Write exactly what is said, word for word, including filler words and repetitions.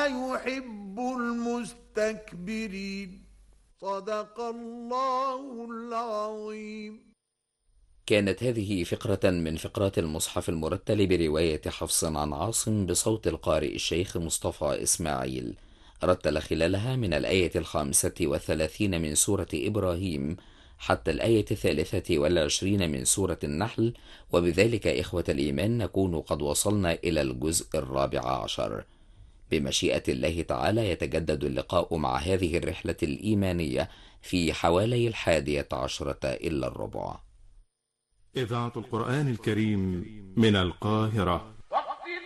يحب المستكبرين. صدق الله العظيم. كانت هذه فقرة من فقرات المصحف المرتل برواية حفص عن عاصم بصوت القارئ الشيخ مصطفى إسماعيل. رتل خلالها من الآية الخامسة والثلاثين من سورة إبراهيم حتى الآية الثالثة والعشرين من سورة النحل. وبذلك إخوة الإيمان نكون قد وصلنا إلى الجزء الرابع عشر. بمشيئة الله تعالى يتجدد اللقاء مع هذه الرحلة الإيمانية في حوالي الحادية عشرة إلا الربع. إذاعة القرآن الكريم من القاهرة.